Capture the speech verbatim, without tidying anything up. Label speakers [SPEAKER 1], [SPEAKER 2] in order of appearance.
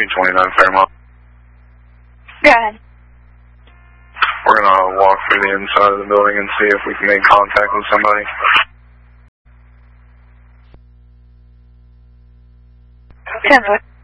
[SPEAKER 1] two twenty-nine Fairmont.
[SPEAKER 2] Go ahead.
[SPEAKER 1] We're going to walk through the inside of the building and see if we can make contact with somebody.
[SPEAKER 2] ten foot.